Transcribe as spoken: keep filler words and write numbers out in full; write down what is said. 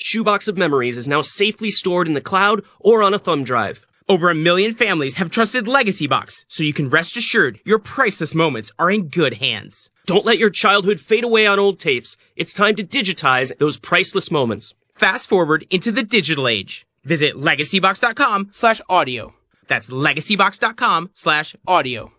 shoebox of memories is now safely stored in the cloud or on a thumb drive. Over a million families have trusted LegacyBox, so you can rest assured your priceless moments are in good hands. Don't let your childhood fade away on old tapes. It's time to digitize those priceless moments. Fast forward into the digital age. Visit legacybox dot com slash audio. That's legacybox dot com slash audio.